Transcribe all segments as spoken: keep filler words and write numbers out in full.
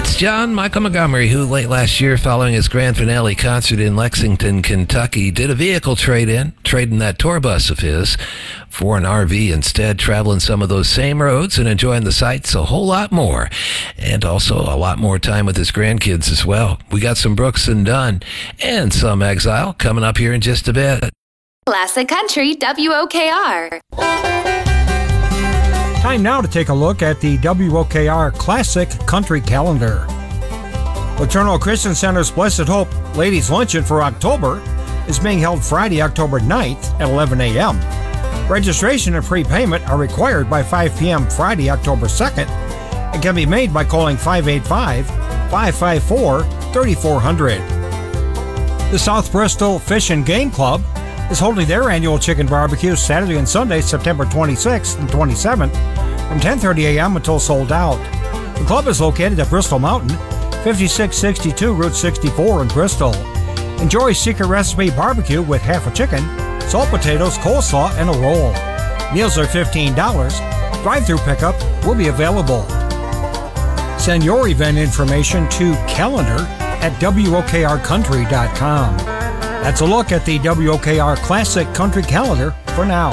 It's John Michael Montgomery, who late last year, following his grand finale concert in Lexington, Kentucky, did a vehicle trade-in, trading that tour bus of his for an R V instead, traveling some of those same roads and enjoying the sights a whole lot more, and also a lot more time with his grandkids as well. We got some Brooks and Dunn and some Exile coming up here in just a bit. Classic Country W O K R. Time now to take a look at the W O K R Classic Country Calendar. Eternal Christian Center's Blessed Hope Ladies Luncheon for October is being held Friday, October ninth at eleven a.m. Registration and prepayment are required by five p.m. Friday, October second, and can be made by calling five eight five, five five four, three four zero zero. The South Bristol Fish and Game Club is holding their annual chicken barbecue Saturday and Sunday, September twenty-sixth and twenty-seventh from ten thirty a.m. until sold out. The club is located at Bristol Mountain, fifty-six sixty-two Route sixty-four in Bristol. Enjoy secret recipe barbecue with half a chicken, salt potatoes, coleslaw, and a roll. Meals are fifteen dollars. Drive-through pickup will be available. Send your event information to calendar at W O K R country dot com. That's a look at the W O K R Classic Country Calendar for now.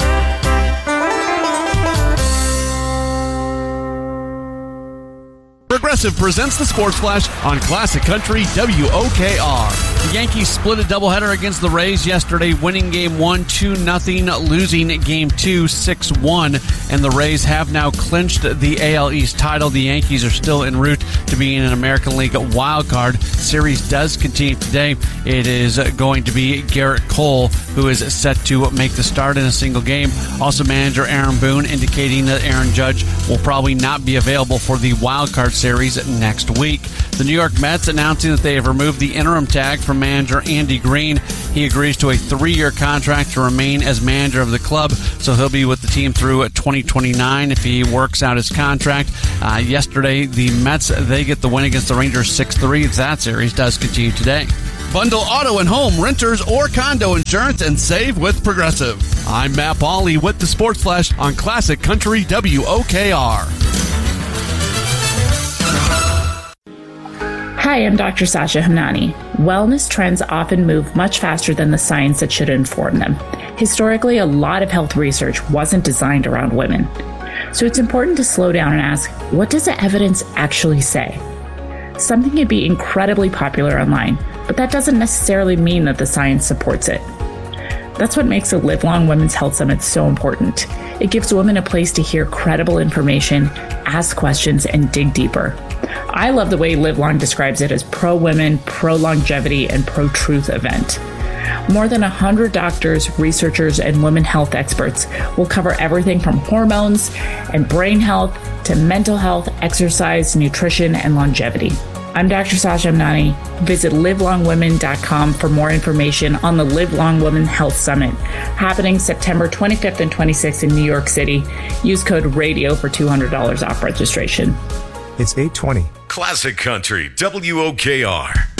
Progressive presents the Sports Flash on Classic Country W O K R. The Yankees split a doubleheader against the Rays yesterday, winning game one two nothing, losing game two six one, and the Rays have now clinched the A L East title. The Yankees are still en route to being an American League wild card. Series does continue today. It is going to be Garrett Cole who is set to make the start in a single game. Also, manager Aaron Boone indicating that Aaron Judge will probably not be available for the wild card series next week. The New York Mets announcing that they have removed the interim tag from manager Andy Green. He agrees to a three-year contract to remain as manager of the club, so he'll be with the team through twenty twenty-nine if he works out his contract. Uh, yesterday, the Mets, they get the win against the Rangers six three. That series does continue today. Bundle auto and home, renters, or condo insurance and save with Progressive. I'm Matt Pauley with the Sports Flash on Classic Country W O K R. Hi, I'm Doctor Sasha Hamnani. Wellness trends often move much faster than the science that should inform them. Historically, a lot of health research wasn't designed around women. So it's important to slow down and ask, what does the evidence actually say? Something can be incredibly popular online, but that doesn't necessarily mean that the science supports it. That's what makes the Live Long Women's Health Summit so important. It gives women a place to hear credible information, ask questions, and dig deeper. I love the way Live Long describes it as pro-women, pro-longevity, and pro-truth event. More than one hundred doctors, researchers, and women health experts will cover everything from hormones and brain health to mental health, exercise, nutrition, and longevity. I'm Doctor Sasha Hamnani. Visit live long women dot com for more information on the Live Long Women Health Summit, happening September twenty-fifth and twenty-sixth in New York City. Use code RADIO for two hundred dollars off registration. It's eight twenty. Classic Country W O K R.